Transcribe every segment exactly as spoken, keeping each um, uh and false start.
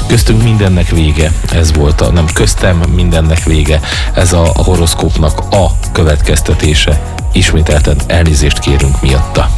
Köztünk mindennek vége, ez volt a, nem köztem mindennek vége, ez a, a horoszkópnak a következtetése. Ismételten elnézést kérünk miatta.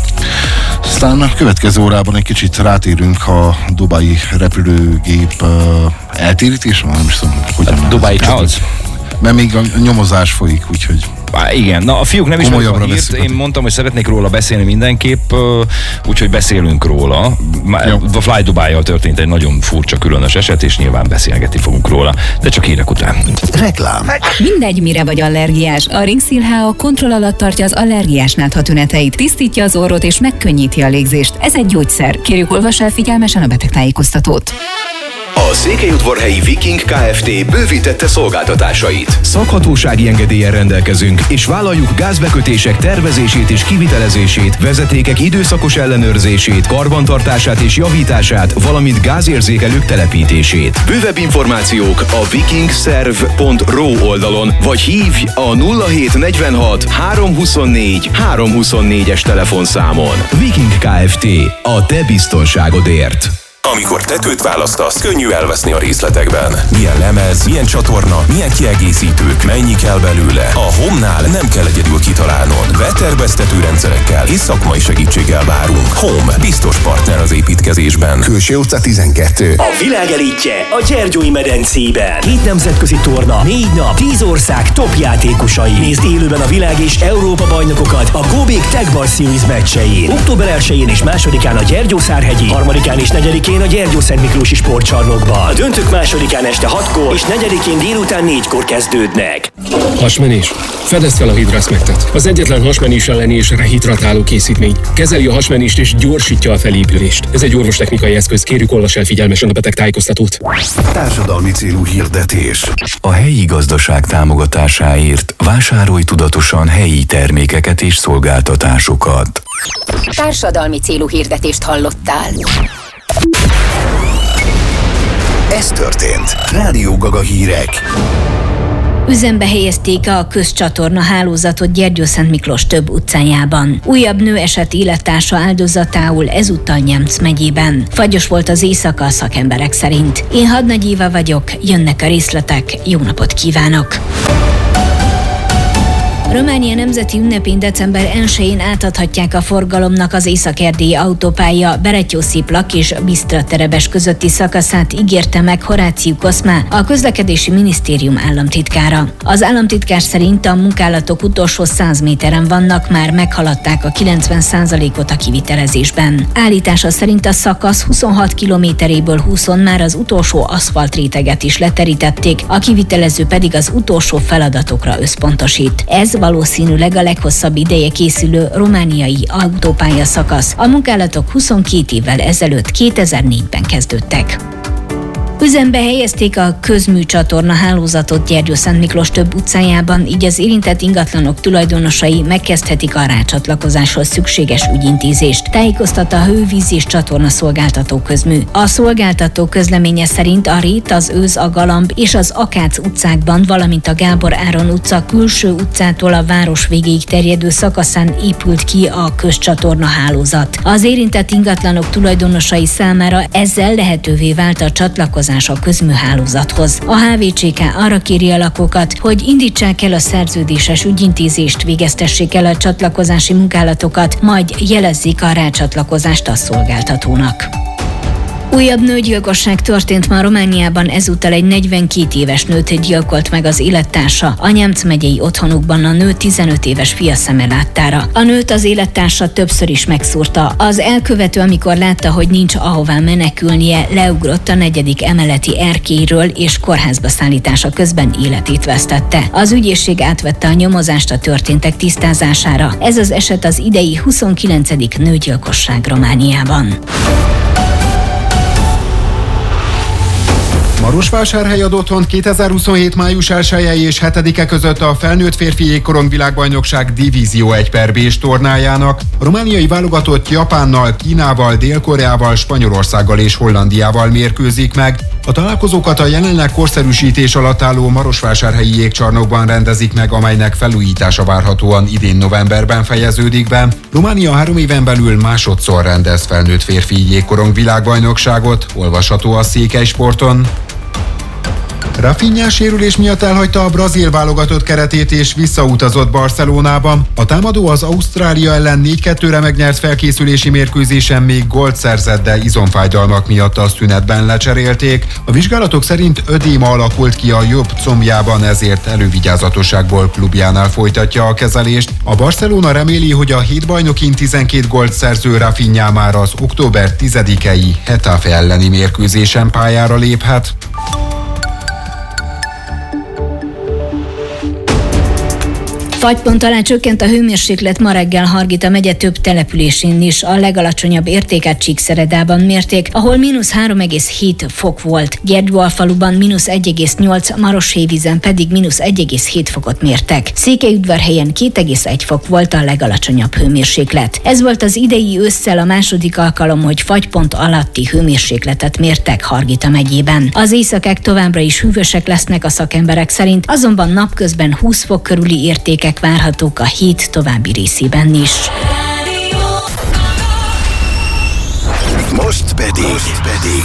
Aztán a következő órában egy kicsit rátérünk a dubai repülőgép uh, eltérítés, nem is tudom, hogyan a Dubai Charles. Mert még a nyomozás folyik, úgyhogy... Á, igen, na a fiúk nem ismerik a hírt, én mondtam, hogy szeretnék róla beszélni mindenképp, úgyhogy beszélünk róla. Jó. A Fly Dubai-jal történt egy nagyon furcsa, különös eset, és nyilván beszélgetni fogunk róla, de csak hírek után. Reklám. Mindegy, mire vagy allergiás. A Ringszil há o kontroll alatt tartja az allergiás nátha tüneteit, tisztítja az orrot és megkönnyíti a légzést. Ez egy gyógyszer. Kérjük, olvass el figyelmesen a betegtájékoztatót. A Székelyudvarhelyi Viking Kft. Bővítette szolgáltatásait. Szakhatósági engedéllyel rendelkezünk, és vállaljuk gázbekötések tervezését és kivitelezését, vezetékek időszakos ellenőrzését, karbantartását és javítását, valamint gázérzékelők telepítését. Bővebb információk a vikingszerv pont ro oldalon, vagy hívj a nulla hét negyvenhat háromszázhuszonnégy háromszázhuszonnégyes telefonszámon. Viking Kft. A te biztonságodért. Amikor tetőt választasz, könnyű elveszni a részletekben. Milyen lemez, milyen csatorna, milyen kiegészítők, mennyi kell belőle. A Home-nál nem kell egyedül kitalálnod. Veterbeztető rendszerekkel és szakmai segítséggel várunk. Home, biztos partner az építkezésben. Külső utca tizenkettő. A világ elitje a Gyergyói medencében. Két nemzetközi torna, négy nap, tíz ország top játékosai. Nézd élőben a világ és Európa bajnokokat a Gobik Tech Bar Series meccsein. október elsején és másodikán a Gyergyószárhegyi, harmadikán és negyedikén a Gyergyószentmiklósi sportcsarnokban. A döntők másodikán este hatkor és negyedikén délután négykor kezdődnek. Hasmenés. Fedezd fel a Hidrasmectet. Az egyetlen hasmenés elleni és rehidratáló készítmény. Kezeli a hasmenést és gyorsítja a felépülést. Ez egy orvostechnikai eszköz. Kérjük, olvass el figyelmesen a betegtájékoztatót. Társadalmi célú hirdetés. A helyi gazdaság támogatásáért vásárolj tudatosan helyi termékeket és szolgáltatásokat. Társadalmi célú hirdetést hallottál. Ez történt. Rádió Gaga hírek. Üzembe helyezték a közcsatorna hálózatot Gyergyószentmiklós több utcájában. Újabb nő esett élettársa áldozatául, ezúttal Nyemc megyében. Fagyos volt az éjszaka a szakemberek szerint. Én Hadnagy Éva vagyok, jönnek a részletek, jó napot kívánok! Románia nemzeti ünnepén december elsején átadhatják a forgalomnak az észak-erdélyi autópálya Berettyószép-Lak és Bisztra-Terebes közötti szakaszát, ígérte meg Horáciu Koszmá, a közlekedési minisztérium államtitkára. Az államtitkár szerint a munkálatok utolsó száz méteren vannak, már meghaladták a kilencven százalékot a kivitelezésben. Állítása szerint a szakasz huszonhat kilométeréből húszon már az utolsó aszfaltréteget is leterítették, a kivitelező pedig az utolsó feladatokra összpontosít. Ez valószínűleg a leghosszabb ideje készülő romániai autópálya szakasz. A munkálatok huszonkét évvel ezelőtt, kétezer-négyben kezdődtek. Üzembe helyezték a közműcsatorna hálózatot Gyergyószentmiklós több utcájában, így az érintett ingatlanok tulajdonosai megkezdhetik a rácsatlakozáshoz szükséges ügyintézést, tájékoztatta a Hővíz és Csatorna Szolgáltató Közmű. A szolgáltató közleménye szerint a Rét, az Őz, a Galamb és az Akác utcákban, valamint a Gábor Áron utca külső utcától a város végéig terjedő szakaszán épült ki a közcsatorna hálózat. Az érintett ingatlanok tulajdonosai számára ezzel lehetővé vált a csatlakozás a közműhálózathoz. A há vé cé ká arra kéri a lakókat, hogy indítsák el a szerződéses ügyintézést, végeztessék el a csatlakozási munkálatokat, majd jelezzék a rácsatlakozást a szolgáltatónak. Újabb nőgyilkosság történt ma Romániában, ezúttal egy negyvenkét éves nőt gyilkolt meg az élettársa. A Nyemc megyei otthonukban a nő tizenöt éves fia szeme láttára. A nőt az élettársa többször is megszúrta. Az elkövető, amikor látta, hogy nincs ahová menekülnie, leugrott a negyedik emeleti erkélyről és kórházba szállítása közben életét vesztette. Az ügyészség átvette a nyomozást a történtek tisztázására. Ez az eset az idei huszonkilencedik nőgyilkosság Romániában. Marosvásárhely ad otthont kétezer-huszonhét május elseje és hetedike között a felnőtt férfi jégkorong világbajnokság Divízió egy per bé-s tornájának. A romániai válogatott Japánnal, Kínával, Dél-Koreával, Spanyolországgal és Hollandiával mérkőzik meg. A találkozókat a jelenleg korszerűsítés alatt álló Marosvásárhelyi jégcsarnokban rendezik meg, amelynek felújítása várhatóan idén novemberben fejeződik be. Románia három éven belül másodszor rendez felnőtt férfi jégkorong világbajnokságot, olvasható a Székely Sporton. Rafinha sérülés miatt elhagyta a brazil válogatott keretét és visszautazott Barcelonába. A támadó az Ausztrália ellen négy kettőre megnyert felkészülési mérkőzésen még gólt szerzett, de izomfájdalmak miatt a szünetben lecserélték. A vizsgálatok szerint ödéma alakult ki a jobb combjában, ezért elővigyázatosságból klubjánál folytatja a kezelést. A Barcelona reméli, hogy a hét bajnokin tizenkét gólt szerző Rafinha már az október tizedikei Getafe elleni mérkőzésen pályára léphet. Fagypont alá csökkent a hőmérséklet ma reggel Hargita megye több településén is. A legalacsonyabb értéket Csíkszeredában mérték, ahol mínusz három egész hét fok volt. Gyergyóalfaluban mínusz egy egész nyolc, Maroshévízen pedig mínusz egy egész hét fokot mértek. Székelyudvarhelyen két egész egy fok volt a legalacsonyabb hőmérséklet. Ez volt az idei ősszel a második alkalom, hogy fagypont alatti hőmérsékletet mértek Hargita megyében. Az éjszakák továbbra is hűvösek lesznek a szakemberek szerint, azonban napközben húsz fok körüli értékek várhatók a hét további részében is. Most pedig, Most pedig.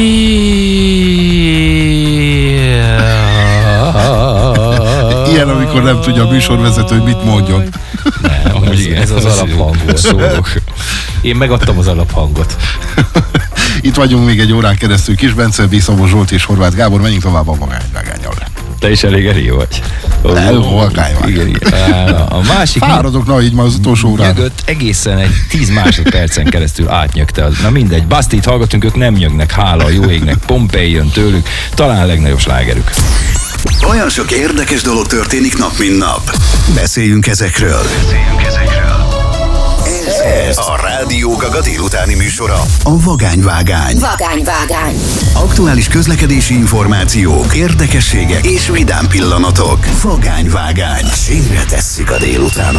Ilyen, amikor nem tudja a műsorvezető, hogy mit mondjon. Nem, ez, ez az alaphangból szólok. Én megadtam az alaphangot. Itt vagyunk még egy órán keresztül. Kis Bence, Viszomos Zsolt és Horváth Gábor. Menjünk tovább a magányvágánnyal. Te is elég erő vagy. Igen, a másik... Fáradok, na így már az utolsó órán. Nyögött egészen egy tíz másodpercen keresztül átnyögte. Na mindegy, Bastit hallgatunk, ők nem nyögnek, hála a jó égnek. Pompei jön tőlük, talán a legnagyobb slágerük. Olyan sok érdekes dolog történik nap, mint nap. Beszéljünk ezekről. Beszéljünk ezekről. Ez a Rádió Gaga délutáni műsora, a Vagányvágány. Vagányvágány. Aktuális közlekedési információk, érdekességek és vidám pillanatok. Vagányvágány. Sínre tesszük a délutánokat.